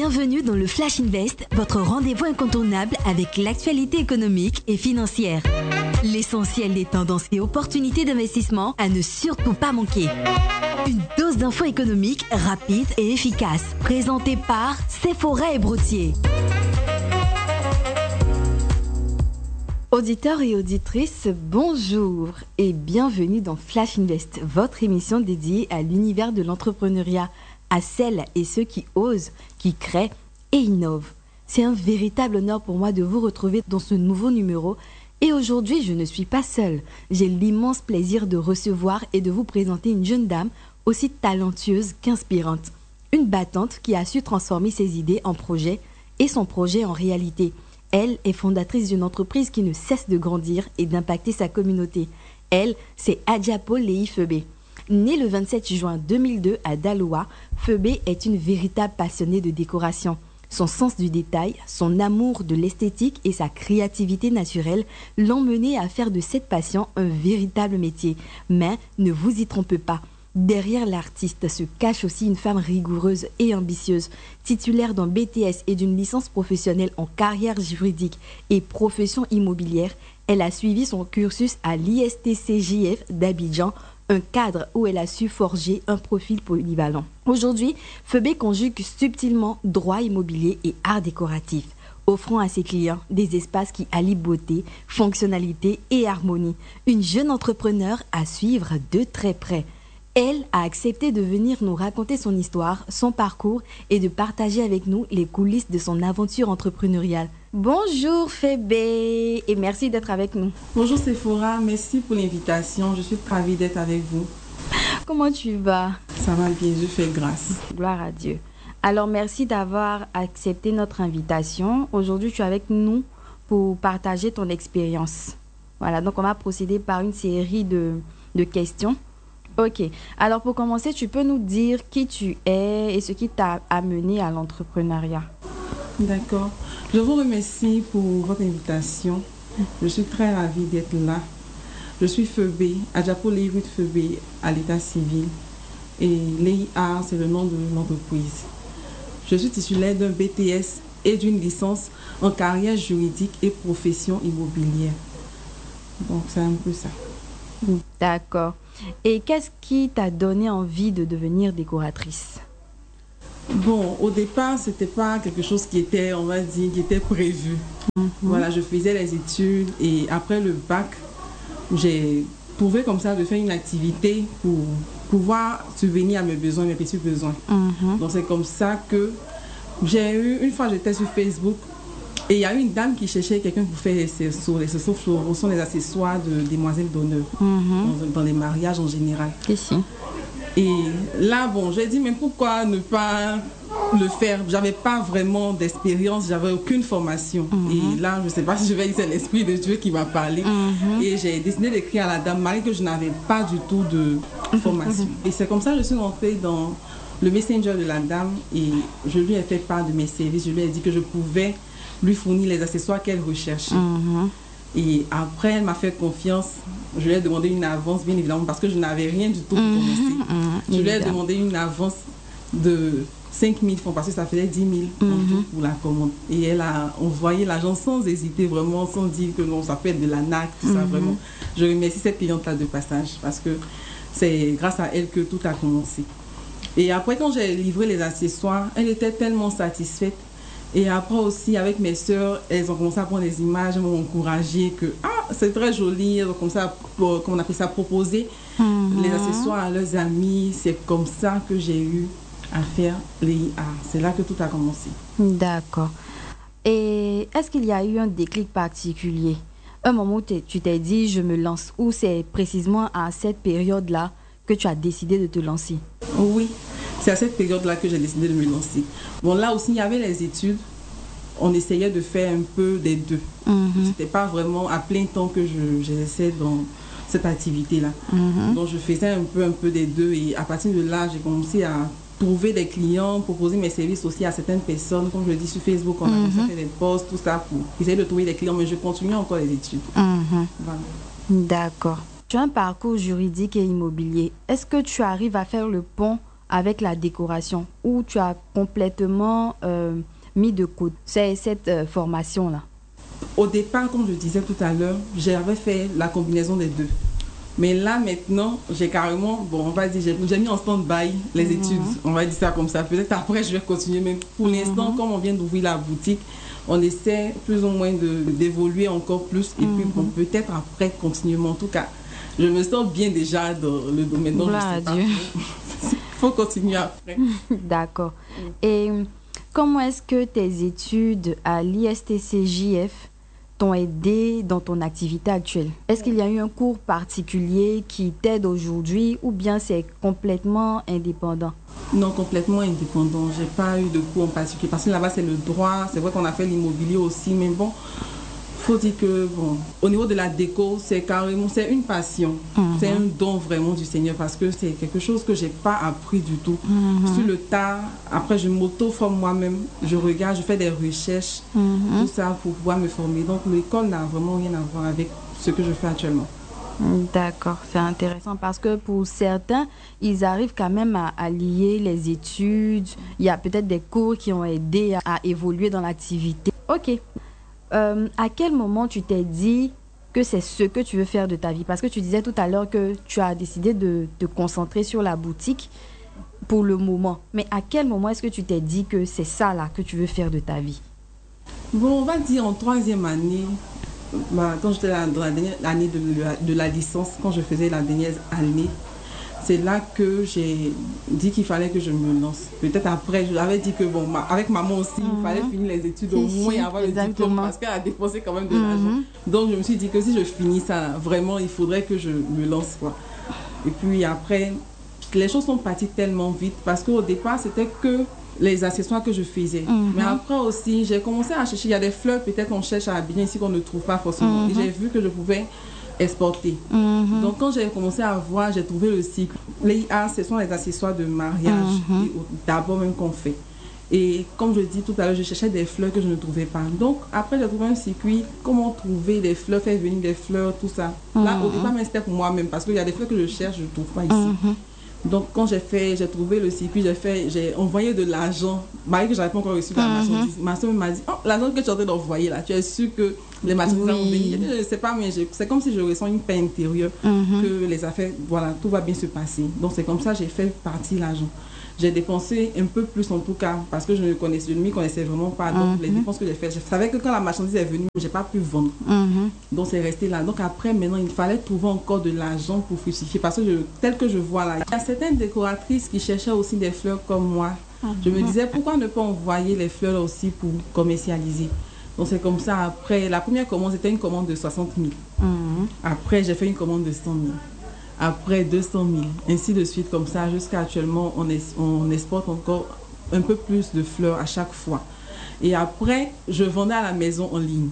Bienvenue dans le Flash Invest, votre rendez-vous incontournable avec l'actualité économique et financière. L'essentiel des tendances et opportunités d'investissement à ne surtout pas manquer. Une dose d'infos économiques rapide et efficace, présentée par Sephora et Broutier. Auditeurs et auditrices, bonjour et bienvenue dans Flash Invest, votre émission dédiée à l'univers de l'entrepreneuriat, à celles et ceux qui osent, qui créent et innovent. C'est un véritable honneur pour moi de vous retrouver dans ce nouveau numéro. Et aujourd'hui, je ne suis pas seule. J'ai l'immense plaisir de recevoir et de vous présenter une jeune dame aussi talentueuse qu'inspirante. Une battante qui a su transformer ses idées en projet et son projet en réalité. Elle est fondatrice d'une entreprise qui ne cesse de grandir et d'impacter sa communauté. Elle, c'est Adjapo Lei Febé. Née le 27 juin 2002 à Daloa, Febé est une véritable passionnée de décoration. Son sens du détail, son amour de l'esthétique et sa créativité naturelle l'ont menée à faire de cette passion un véritable métier. Mais ne vous y trompez pas. Derrière l'artiste se cache aussi une femme rigoureuse et ambitieuse. Titulaire d'un BTS et d'une licence professionnelle en carrière juridique et profession immobilière, elle a suivi son cursus à l'ISTCJF d'Abidjan, un cadre où elle a su forger un profil polyvalent. Aujourd'hui, Febé conjugue subtilement droit immobilier et art décoratif, offrant à ses clients des espaces qui allient beauté, fonctionnalité et harmonie. Une jeune entrepreneur à suivre de très près. Elle a accepté de venir nous raconter son histoire, son parcours et de partager avec nous les coulisses de son aventure entrepreneuriale. Bonjour Febé et merci d'être avec nous. Bonjour Sephora, merci pour l'invitation. Je suis ravie d'être avec vous. Comment tu vas? Ça va bien, je fais grâce. Gloire à Dieu. Alors merci d'avoir accepté notre invitation. Aujourd'hui, tu es avec nous pour partager ton expérience. Voilà, donc on va procéder par une série de questions. Ok, alors pour commencer, tu peux nous dire qui tu es et ce qui t'a amené à l'entrepreneuriat. D'accord. Je vous remercie pour votre invitation. Je suis très ravie d'être là. Je suis Febé, Adjapo Lei Febé à l'état civil. Et Lei Art, c'est le nom de l'entreprise. Je suis titulaire d'un BTS et d'une licence en carrière juridique et profession immobilière. Donc c'est un peu ça. D'accord. Et qu'est-ce qui t'a donné envie de devenir décoratrice? Bon, au départ, c'était pas quelque chose qui était, on va dire, qui était prévu. Voilà, je faisais les études et après le bac, j'ai trouvé comme ça de faire une activité pour pouvoir subvenir à mes besoins, mes petits besoins. Donc c'est comme ça que j'ai eu, une fois j'étais sur Facebook, et il y a eu une dame qui cherchait quelqu'un pour faire les accessoires, sont les accessoires de demoiselles d'honneur, dans les mariages en général. Et là, bon, j'ai dit, mais pourquoi ne pas le faire? J'avais pas vraiment d'expérience, j'avais aucune formation. Et là, je sais pas si je vais dire, c'est l'Esprit de Dieu qui m'a parlé. Et j'ai décidé d'écrire à la dame, malgré que je n'avais pas du tout de formation. Et c'est comme ça que je suis rentrée dans le Messenger de la dame et je lui ai fait part de mes services. Je lui ai dit que je pouvais lui fournir les accessoires qu'elle recherchait. Et après, elle m'a fait confiance. Je lui ai demandé une avance, bien évidemment, parce que je n'avais rien du tout pour commencer. Je lui ai demandé une avance de 5 000 francs, parce que ça faisait 10 000 pour la commande. Et elle a envoyé l'argent sans hésiter, vraiment, sans dire que non, ça peut être de la NAC, tout ça, vraiment. Je remercie cette cliente-là de passage, parce que c'est grâce à elle que tout a commencé. Et après, quand j'ai livré les accessoires, elle était tellement satisfaite. Et après aussi, avec mes sœurs, elles ont commencé à prendre des images, elles m'ont encouragé que c'est très joli, elles ont commencé à, comment on appelle ça, proposer les accessoires à leurs amis. C'est comme ça que j'ai eu à faire les arts. C'est là que tout a commencé. D'accord. Et est-ce qu'il y a eu un déclic particulier? Un moment où tu t'es dit, je me lance, ou c'est précisément à cette période-là que tu as décidé de te lancer? Oui. C'est à cette période-là que j'ai décidé de me lancer. Bon, là aussi, il y avait les études. On essayait de faire un peu des deux. C'était pas vraiment à plein temps que j'essaie dans cette activité-là. Donc, je faisais un peu des deux. Et à partir de là, j'ai commencé à trouver des clients, proposer mes services aussi à certaines personnes. Comme je le dis sur Facebook, on a commencé à faire des posts, tout ça, pour essayer de trouver des clients. Mais je continue encore les études. Voilà. D'accord. Tu as un parcours juridique et immobilier. Est-ce que tu arrives à faire le pont avec la décoration ou tu as complètement mis de côté cette formation-là? Au départ, comme je disais tout à l'heure, j'avais fait la combinaison des deux. Mais là, maintenant, j'ai carrément, bon, on va dire, j'ai mis en stand-by les études. On va dire ça comme ça. Peut-être après, je vais continuer. Mais pour l'instant, comme on vient d'ouvrir la boutique, on essaie plus ou moins d'évoluer encore plus. Et puis, bon, peut-être après, continuellement. En tout cas, je me sens bien déjà dans le domaine. Donc, Gloire à Dieu. Il faut continuer après. D'accord. Et comment est-ce que tes études à l'ISTCJF t'ont aidé dans ton activité actuelle? Est-ce qu'il y a eu un cours particulier qui t'aide aujourd'hui ou bien c'est complètement indépendant? Non, complètement indépendant. Je n'ai pas eu de cours en particulier parce que là-bas, c'est le droit. C'est vrai qu'on a fait l'immobilier aussi, mais bon, faut dire que, bon, au niveau de la déco, c'est carrément, c'est une passion. C'est un don vraiment du Seigneur parce que c'est quelque chose que je n'ai pas appris du tout. Sur le tas, après, je m'auto-forme moi-même. Je regarde, je fais des recherches, tout ça pour pouvoir me former. Donc, l'école n'a vraiment rien à voir avec ce que je fais actuellement. D'accord, c'est intéressant parce que pour certains, ils arrivent quand même à lier les études. Il y a peut-être des cours qui ont aidé à évoluer dans l'activité. Ok. À quel moment tu t'es dit que c'est ce que tu veux faire de ta vie? Parce que tu disais tout à l'heure que tu as décidé de te concentrer sur la boutique pour le moment. Mais à quel moment est-ce que tu t'es dit que c'est ça là que tu veux faire de ta vie? Bon, on va dire en 3e année, quand j'étais dans la dernière année de la licence, quand je faisais la dernière année, c'est là que j'ai dit qu'il fallait que je me lance. Peut-être après, je l'avais dit que, bon, avec maman aussi, il fallait finir les études, au moins avoir le diplôme, parce qu'elle a dépensé quand même de l'argent. Donc, je me suis dit que si je finis ça, vraiment, il faudrait que je me lance, quoi. Et puis après, les choses sont parties tellement vite, parce qu'au départ, c'était que les accessoires que je faisais. Mais après aussi, j'ai commencé à chercher. Il y a des fleurs, peut-être on cherche à Abidjan ici qu'on ne trouve pas forcément. Et j'ai vu que je pouvais exporter. Donc quand j'ai commencé à voir, j'ai trouvé le cycle. Les IA, ce sont les accessoires de mariage, d'abord même qu'on fait. Et comme je dis tout à l'heure, je cherchais des fleurs que je ne trouvais pas. Donc après, j'ai trouvé un circuit, comment trouver des fleurs, faire venir des fleurs, tout ça. Là, au départ, c'était pour moi-même, parce qu'il y a des fleurs que je cherche, je ne trouve pas ici. Donc, quand j'ai trouvé le circuit, j'ai envoyé de l'argent, malgré que je n'avais pas encore reçu la marchandise. Ma soeur m'a dit, oh, l'argent que tu es en train d'envoyer là, tu es sûr que les marchandises vont venir? Je ne sais pas, mais c'est comme si je ressens une paix intérieure, que les affaires, voilà, tout va bien se passer. Donc, c'est comme ça que j'ai fait partir l'argent. J'ai dépensé un peu plus en tout cas, parce que je ne m'y connaissais vraiment pas. Donc, les dépenses que j'ai faites, je savais que quand la marchandise est venue, je n'ai pas pu vendre. Donc, c'est resté là. Donc, après, maintenant, il fallait trouver encore de l'argent pour fructifier. Parce que, tel que je vois là, il y a certaines décoratrices qui cherchaient aussi des fleurs comme moi. Je me disais, pourquoi ne pas envoyer les fleurs aussi pour commercialiser? Donc, c'est comme ça. Après, la première commande, c'était une commande de 60 000. Après, j'ai fait une commande de 100 000. Après 200 000, ainsi de suite, comme ça, jusqu'à actuellement, on exporte encore un peu plus de fleurs à chaque fois. Et après, je vendais à la maison en ligne.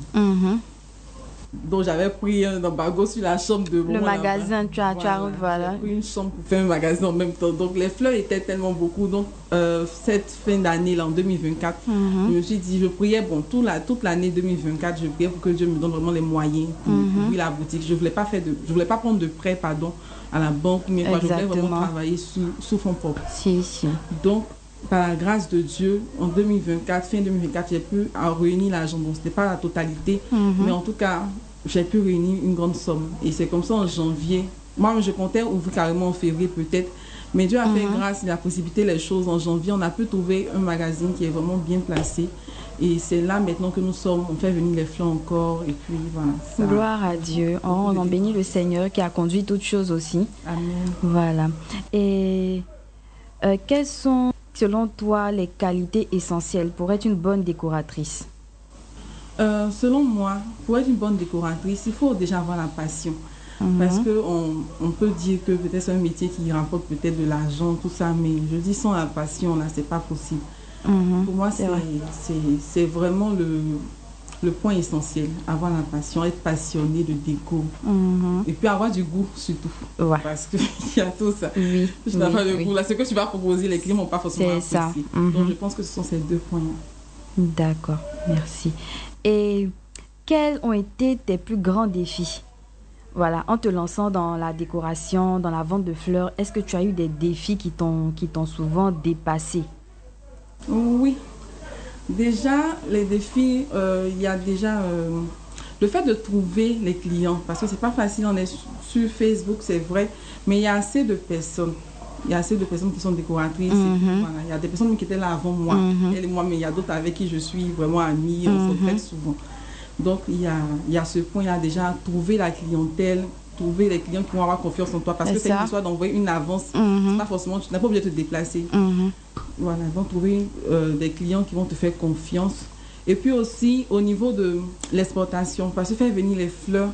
Donc, j'avais pris un embargo sur la chambre de mon le magasin, voilà. J'ai pris une chambre pour faire un magasin en même temps. Donc, les fleurs étaient tellement beaucoup. Donc, cette fin d'année, en 2024, je me suis dit, je priais, bon, toute l'année 2024, je priais pour que Dieu me donne vraiment les moyens pour ouvrir la boutique. Je ne voulais pas prendre de prêt, pardon, à la banque, mais quoi, je voulais vraiment travailler sous fonds propres. Donc, par la grâce de Dieu, en 2024, fin 2024, j'ai pu réunir l'argent. Bon, ce n'était pas la totalité, mais en tout cas, j'ai pu réunir une grande somme. Et c'est comme ça en janvier. Moi, je comptais ouvrir carrément en février peut-être. Mais Dieu a fait grâce, il a possibilité les choses. En janvier, on a pu trouver un magazine qui est vraiment bien placé. Et c'est là maintenant que nous sommes. On fait venir les fleurs encore. Et puis voilà. Ça. Gloire à Dieu. Oh, on en bénit le Seigneur qui a conduit toutes choses aussi. Amen. Voilà. Et quelles sont, selon toi, les qualités essentielles pour être une bonne décoratrice? Selon moi, pour être une bonne décoratrice, il faut déjà avoir la passion. Parce qu'on peut dire que peut-être c'est un métier qui rapporte peut-être de l'argent, tout ça, mais je dis sans la passion, là, c'est pas possible. Pour moi, c'est vraiment le point essentiel, avoir la passion, être passionné de déco. Et puis avoir du goût surtout. Parce qu'il y a tout ça. Je n'ai pas de goût. Là, ce que tu vas proposer, les clients n'ont pas forcément apprécié. Donc je pense que ce sont ces deux points. D'accord, merci. Et quels ont été tes plus grands défis voilà, en te lançant dans la décoration, dans la vente de fleurs, est-ce que tu as eu des défis qui t'ont souvent dépassé? Oui. Déjà, les défis, il y a déjà le fait de trouver les clients. Parce que c'est pas facile, on est sur Facebook, c'est vrai. Mais il y a assez de personnes. Il y a assez de personnes qui sont décoratrices. Et puis, voilà. Il y a des personnes qui étaient là avant moi. Elle et moi, mais il y a d'autres avec qui je suis vraiment amie. On se fait souvent. Donc, il y a ce point, il y a déjà trouver la clientèle, trouver les clients qui vont avoir confiance en toi. Parce que c'est une histoire d'envoyer une avance. C'est pas forcément, tu n'as pas obligé de te déplacer. Voilà, donc trouver des clients qui vont te faire confiance. Et puis aussi, au niveau de l'exportation, parce que faire venir les fleurs,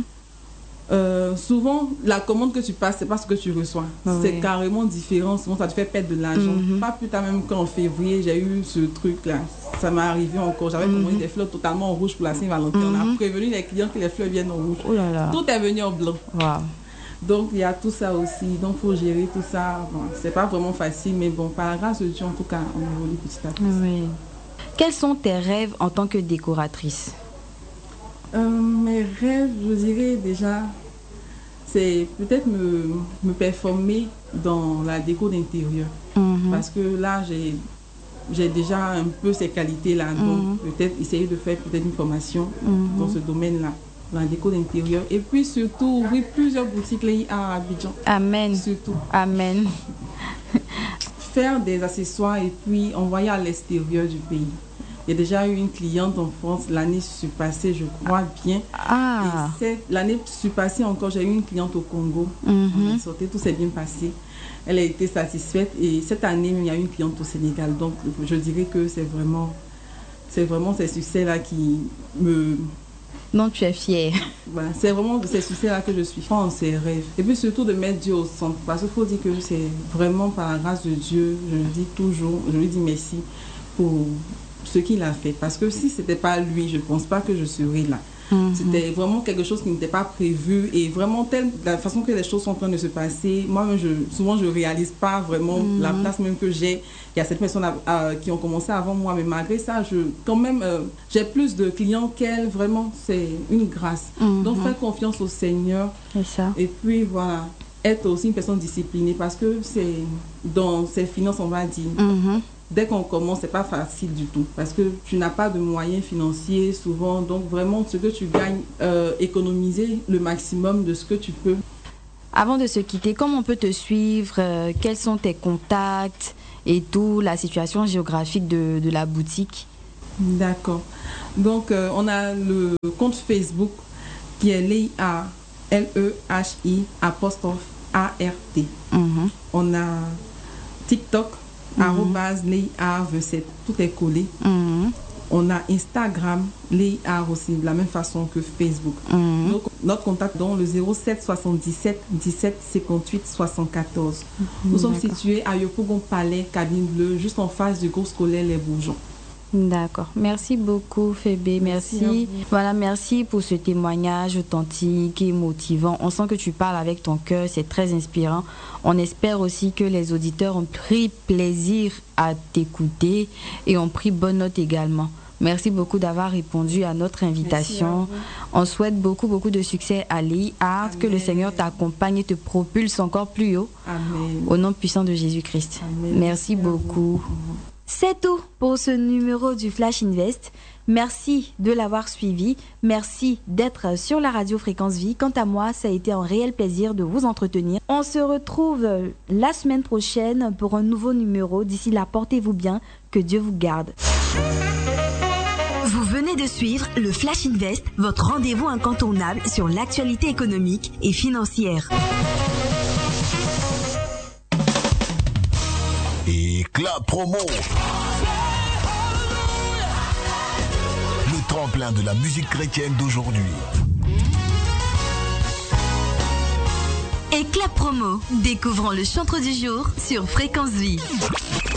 souvent, la commande que tu passes, c'est pas ce que tu reçois. C'est carrément différent. Souvent, ça te fait perdre de l'argent. Pas plus tard, même qu'en février, j'ai eu ce truc-là. Ça m'est arrivé encore. J'avais commandé des fleurs totalement en rouge pour la Saint-Valentin. On a prévenu les clients que les fleurs viennent en rouge. Oh là là. Tout est venu en blanc. Wow. Donc, il y a tout ça aussi. Donc, il faut gérer tout ça. Bon, c'est pas vraiment facile, mais bon, par la grâce de Dieu, en tout cas, on évolue petit à petit. Oui. Quels sont tes rêves en tant que décoratrice? Mes rêves, je dirais déjà, c'est peut-être me performer dans la déco d'intérieur. Parce que là, j'ai déjà un peu ces qualités-là. Donc, peut-être essayer de faire peut-être une formation dans ce domaine-là, dans la déco d'intérieur. Et puis surtout, ouvrir plusieurs boutiques à Abidjan. Amen. Surtout. Amen. Faire des accessoires et puis envoyer à l'extérieur du pays. Il y a déjà eu une cliente en France l'année surpassée, je crois bien. Et l'année surpassée encore, j'ai eu une cliente au Congo. On est sorti, tout s'est bien passé. Elle a été satisfaite. Et cette année, il y a eu une cliente au Sénégal. Donc, je dirais que c'est vraiment ces succès-là qui me... Non, tu es fière. Voilà, c'est vraiment de ces succès-là que je suis fière en ses rêves. Et puis surtout de mettre Dieu au centre. Parce qu'il faut dire que c'est vraiment par la grâce de Dieu, je le dis toujours, je lui dis merci pour ce qu'il a fait. Parce que si ce n'était pas lui, je ne pense pas que je serais là. C'était vraiment quelque chose qui n'était pas prévu et vraiment la façon que les choses sont en train de se passer, moi-même, souvent je ne réalise pas vraiment la place même que j'ai. Il y a certaines personnes qui ont commencé avant moi, mais malgré ça, j'ai plus de clients qu'elle. Vraiment, c'est une grâce. Donc, faire confiance au Seigneur. C'est ça. Et puis, voilà, être aussi une personne disciplinée parce que c'est dans ses finances, on va dire. Dès qu'on commence, c'est pas facile du tout parce que tu n'as pas de moyens financiers souvent. Donc vraiment, ce que tu gagnes, économiser le maximum de ce que tu peux. Avant de se quitter, comment on peut te suivre? Quels sont tes contacts et tout, la situation géographique de la boutique? D'accord. Donc, on a le compte Facebook qui est Lehi, Lehi apostrophe ART. On a TikTok. @Lehi27, tout est collé. On a Instagram, Lehi aussi, de la même façon que Facebook. Donc, notre contact dans le 07 77 17 58 74. Nous sommes situés à Yopougon Palais, cabine bleue, juste en face du groupe scolaire Les Bourgeons. D'accord. Merci beaucoup, Fébé. Merci. Voilà, merci pour ce témoignage authentique et motivant. On sent que tu parles avec ton cœur, c'est très inspirant. On espère aussi que les auditeurs ont pris plaisir à t'écouter et ont pris bonne note également. Merci beaucoup d'avoir répondu à notre invitation. On souhaite beaucoup de succès à Lehi Art, que le Seigneur t'accompagne et te propulse encore plus haut. Amen. Au nom puissant de Jésus-Christ. Amen. Merci beaucoup. C'est tout pour ce numéro du Flash Invest. Merci de l'avoir suivi. Merci d'être sur la radio Fréquence Vie. Quant à moi, ça a été un réel plaisir de vous entretenir. On se retrouve la semaine prochaine pour un nouveau numéro. D'ici là, portez-vous bien. Que Dieu vous garde. Vous venez de suivre le Flash Invest, votre rendez-vous incontournable sur l'actualité économique et financière. Éclat promo. Le tremplin de la musique chrétienne d'aujourd'hui. Éclat promo. Découvrons le chantre du jour sur Fréquence Vie.